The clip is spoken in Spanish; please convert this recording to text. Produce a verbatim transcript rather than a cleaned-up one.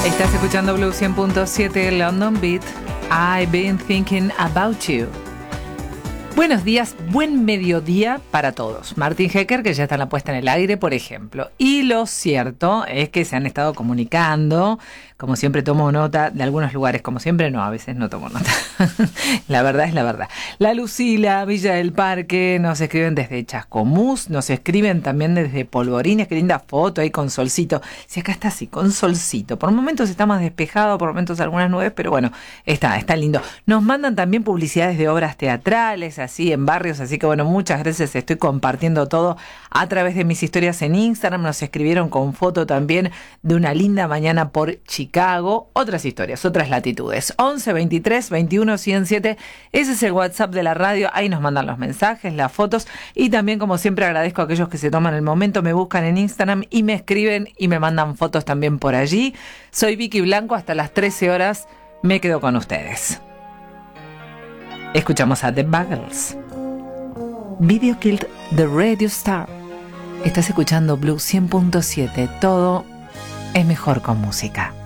Estás escuchando Blue cien punto siete London Beat. I've been thinking about you. Buenos días, buen mediodía para todos. Martín Hecker, que ya está en la puesta en el aire, por ejemplo. Y lo cierto es que se han estado comunicando, como siempre tomo nota de algunos lugares, como siempre no, a veces no tomo nota. La verdad es la verdad. La Lucila, Villa del Parque, nos escriben desde Chascomús, nos escriben también desde Polvorines, qué linda foto ahí con solcito. Si acá está así, con solcito. Por momentos está más despejado, por momentos algunas nubes, pero bueno, está, está lindo. Nos mandan también publicidades de obras teatrales, así en barrios, así que bueno, muchas gracias, estoy compartiendo todo a través de mis historias en Instagram. Nos escribieron con foto también de una linda mañana por Chicago, otras historias, otras latitudes. Once veintitrés veintiuno cien siete, ese es el WhatsApp de la radio, ahí nos mandan los mensajes, las fotos, y también, como siempre, agradezco a aquellos que se toman el momento, me buscan en Instagram y me escriben y me mandan fotos también por allí. Soy Vicky Blanco, hasta las trece horas me quedo con ustedes. Escuchamos a The Buggles. Video Killed the Radio Star. Estás escuchando Blue cien punto siete. Todo es mejor con música.